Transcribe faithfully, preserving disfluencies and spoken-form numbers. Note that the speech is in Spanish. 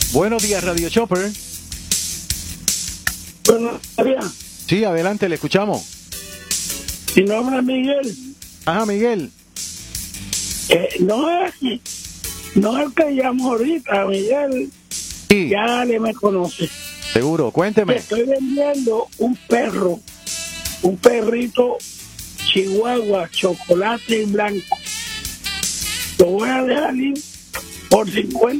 Buenos días, Radio Chopper. Buenos días. Sí, adelante, le escuchamos. Mi nombre es Miguel. Ajá, Miguel. Eh, no es no es el que llamo ahorita, Miguel. Sí. Ya le me conoce. Seguro, cuénteme. Estoy vendiendo un perro, un perrito chihuahua, chocolate y blanco. Lo voy a dejar ir por cincuenta